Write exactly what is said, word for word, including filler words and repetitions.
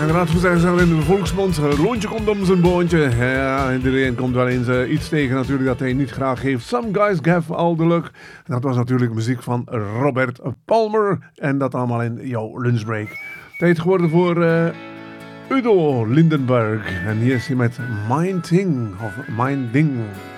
Inderdaad, hoe zeggen ze in de volksmond, loontje komt om zijn boontje. Ja, iedereen komt wel eens uh, iets tegen natuurlijk dat hij niet graag heeft. Some guys have all the luck. En dat was natuurlijk muziek van Robert Palmer. En dat allemaal in jouw lunchbreak. Tijd geworden voor uh, Udo Lindenberg. En hier is hij met Mind Thing, of Mind Ding.